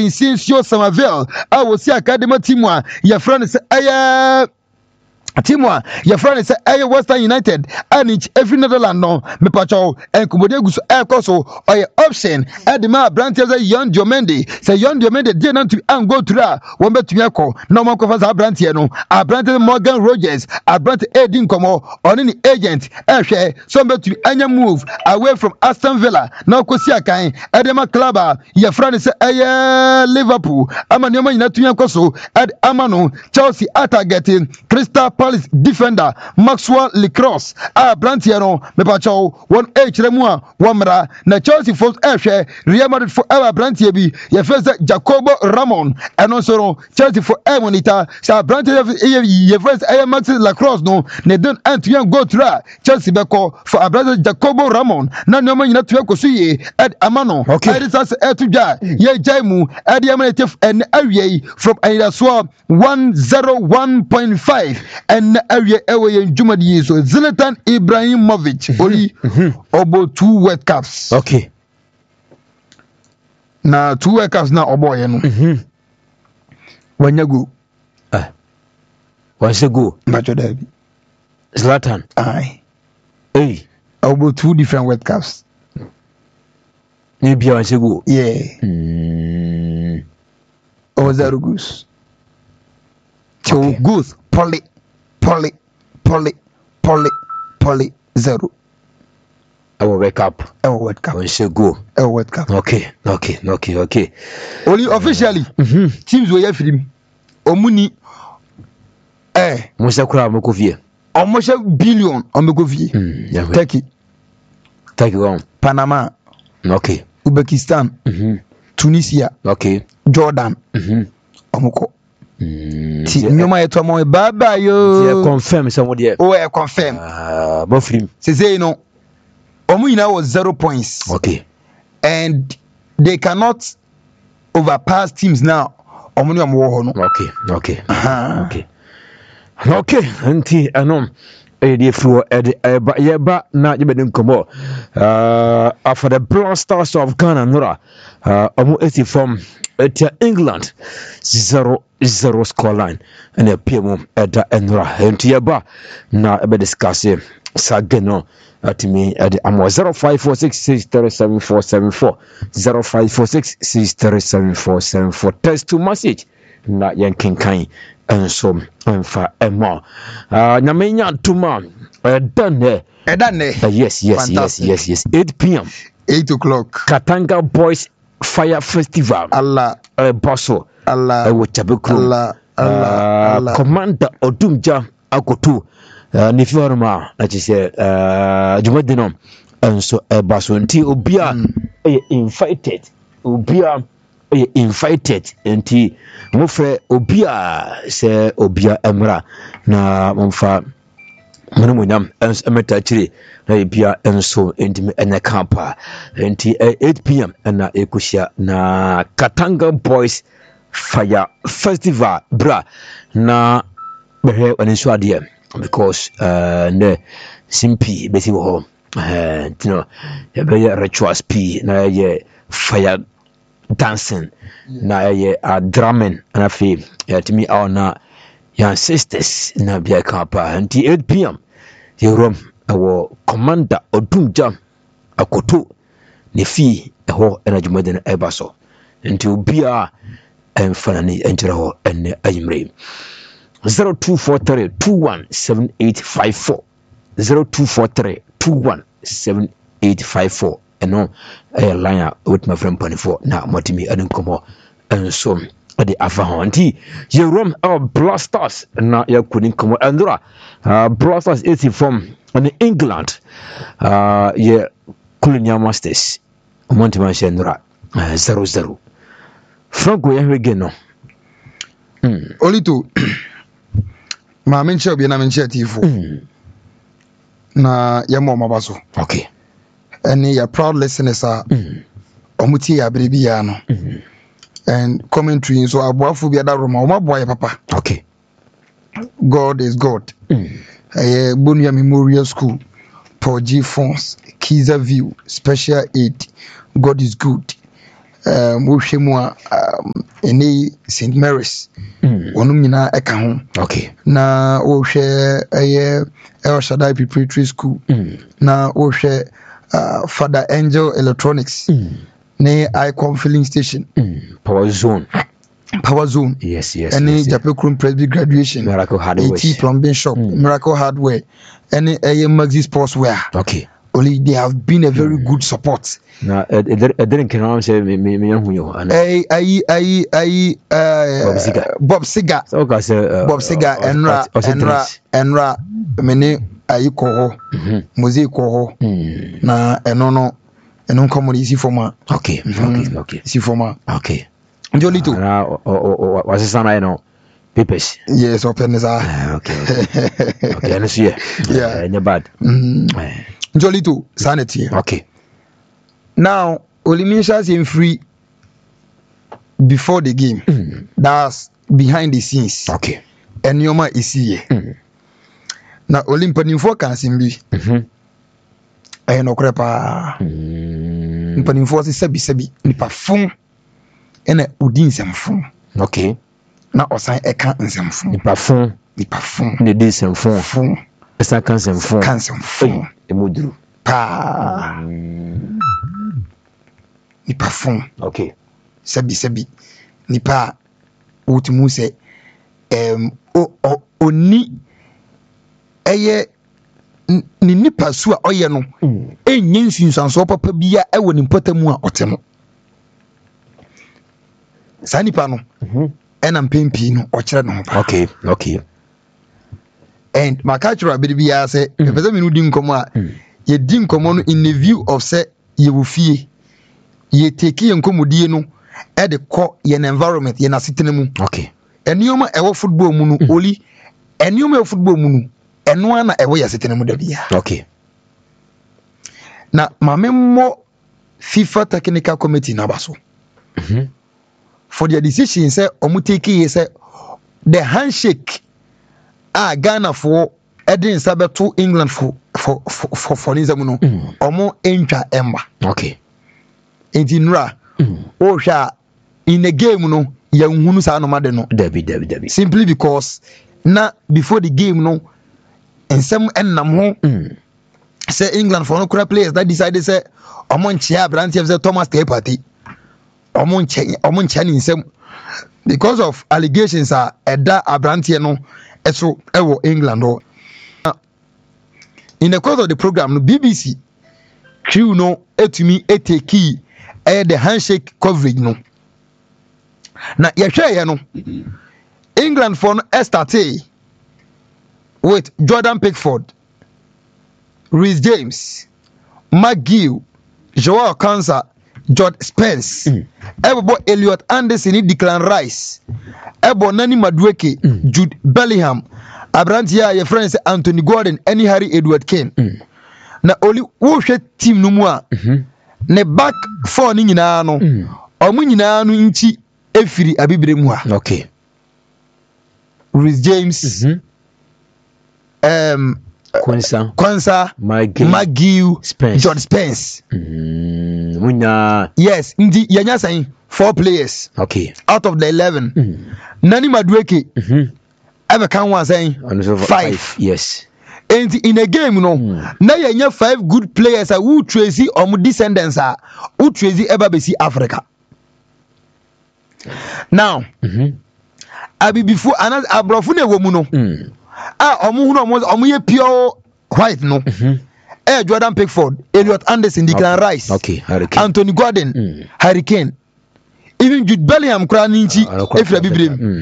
Vincencio Samavel a wo si academy team a your friend is Timwa, your friend is Western United, and each every Netherland no, me pacho, and Kumodegus Air Coso, or your option, at the ma branches a young Diomende, say young Diomende didn't to and go to that, one bet to Yako, no more covers our brantiano, our branted Morgan Rogers, our brand Edin Como, or any agent, share, some bet to any move away from Aston Villa, no Kosia Kain, Edema Clubber, your friend is Liverpool, Amanoma Natuya Koso, at Amano, Chelsea Atta getting, Crystal Palace defender Maxwell Lacrosse Brantiano mepacho 1H remua wamra na Chelsea for Real Madrid for Brantia bi ye first Jacobo Ramon and also Chelsea for Monita sa Brantia ye first Max Lacrosse no ne don Antoine go tra Chelsea beko for Brantia Jacobo Ramon na no man na to kosuye at Amano Edisas etuja ye jaimu at Yamanete and awie from Aidaswa 101.5 and area away in Jumadi so Zlatan Ibrahimovic only obo 2 World Cups. Okay. Na 2 World Cups na obo ye no. Wanyago. Once ago. Macho Derby. Zlatan. Aye. Hey. Obo 2 different World Cups. Maybe once ago. Yeah. Ozarugus. So goes poly 0. Our wake up. Our World Cup. Once ago. Our World Cup. Okay. Only officially. Teams were film. Omuni. Musa kura mokofie. Almost a billion on Mokofie. Turkey on. Panama. Okay. Uzbekistan. Tunisia. Okay. Jordan. Omoko. Nyoma yeto mo baba yo. Yeah, confirm somebody. Oh, confirm. But film. Say no. Omuina was 0 points. Okay. And they cannot overpass teams now. Omuni amwo no. Okay. Okay. Anti anom. The floor yeba na yebedin komo. For the Black Stars of Ghana Nora. Omu eti from England 0-0 scoreline and a PM at Enra Hentiaba na ebe discuss Sageno at me at the 0546637474 0546637474 text to message na yankin kind and so for Emma Namenya Tuma done yes 8 p.m. 8 o'clock Katanga Boys Fire Festival. Allah. Bosso. Allah. Allah. Commander Odumja Akotu. Nifiorma. That is Jumadino. And so Basso until Ubia invited. Ubia invited. And he Mufre Ubia say Ubia Emra. Na Mumfa. Manumunam and Emetachiri. Bia and so intimate and a camper and 8 p.m. and na Ekushia na Katanga Boys Fire Festival bra na behe when it's idea because ne simpi beti wo you know be rituals p na ye fire dancing na ye drumming na fi to me our na your sisters na bia camper and 8 p.m. Your our commander Odumja Akoto ne fi ho enadwumade na ebaso nti obia emfanani entere ho enne ayimre 0243217854 0243217854 eno line with my friend Panifo na motimi adenkomo enso de afa ho nti yerom Blasters na yakuni komo andura Blasters is from in England, Colonial Masters, Monteman Shendra, 0-0. Franco Yahwegeno. Only two. My mention be na mention TV. Na Yamo Mabaso. Okay. And your proud listeners are Omuti Abribiano. And commentary so Abuafu be that Roma, my boy, Papa. Okay. God is God. Bonia Memorial School, Paul G. Fons, Kiza View, Special Aid, God is Good. wohwɛ mu a any St. Mary's onum nyina eka ho okay na wohwɛ El Shaddai Preparatory School na wohwɛ Father Angel Electronics ne Icon Filling Station Power Zone yes any Japekrum Presby Graduation Miracle Hardware AT Plumbing Shop Miracle Hardware any Maxi Sportswear okay only they have been a very good support. Na didn't can say me hu yo Bob Siga so ka say Bob Siga enra mene ayi ko ho mosaic ko ho na eno common si forma okay si forma okay Jolito na was sana no papers yes open is okay and see yeah bad Jolito sanity okay now Olimisha is free before the game that's behind the scenes okay and Yoma is here na Olimpanimfo kan simbi no krepa Mpanimfo se sebi nipa fun ena odi nsɛmfo okay na osan eka nsɛmfo nipa fun ne di nsɛmfo esa kan nsɛmfo emoduru pa nipa fun okay sebi nipa otumu se oni eye ni nipa su a oye no enye nsunsanso papa bia e woni mpatamu a ote no sa nipa no ena mpempi no okire no pa okay and my cultural bia say pese me no di nkomo a ye di nkomo no in the view of say ye wo fie ye take ye nkomodie no e de ko ye environment ye na setena mu okay enioma e wo football mu no oli enioma e football mu no eno ana e wo ye setena mu da bia okay na mamemmo FIFA technical committee na baso for their decision say omuteki say the handshake Ghana for Edin Sabeto England for Nizamu no omo entwa emba okay entinra o hwa in the game no ya nhunu sa no made no Debbie simply because na before the game no ensem ennam ho say England for no kura players that decided say omo nchia brand say Thomas Partey omo nchia ni nsem because of allegations eda abrantie no eso ewo England o in the course of the program no BBC crew no etumi eteki the handshake coverage no na yehwe no England for no start with Jordan Pickford, Reece James, McGill, Joao Cancelo, George Spence, Ebo Elliot Anderson, Declan Rice, Ebo Nani Madueke, Jude Bellingham, Abrantia, your friends Anthony Gordon, any Harry Edward Kane. Na oli wohwe team no mu a ne back four ni nyina no omu nyina no nchi efiri abibire mu a okay Reece James Kwanza McGill Spence. George Spence munya yes ndi yanya saying 4 players okay out of the 11 Nani Madueke ever can one saying 5 yes and in a game no na yanya 5 good players who tracy omu descendants who tracy ever be see Africa now abi before another abrofu na womu no omu ye pure white no Jordan Pickford, Elliot Anderson, Declan Rice, okay, Anthony Gordon, Harry Kane, even Jude Bellingham, Ninchi, Efra Biblim.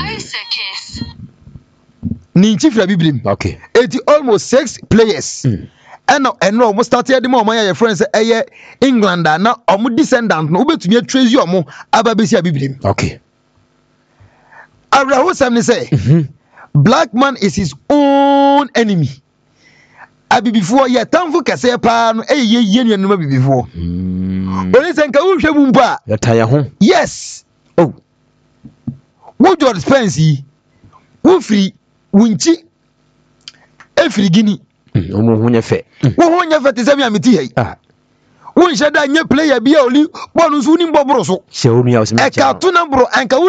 Ninchi Fra Biblim. Okay. It's almost 6 players. And almost started the moment your friends say England now omu descendant no bet to me trace you omu ababesi Biblim. Okay. Abraham Samni say black man is his own enemy. Abi before ya tamfo kase pa no ye no bi before only say nka wo hwe mu mpa ya taya ho yes oh wo George Spence wo free wunchi e free gini omo ho nya fe wo ho nya fe te se mi amiti hei won sheda nye player bi a oli bonu so ni mbobro so se onu ya o se e ka to na bro anka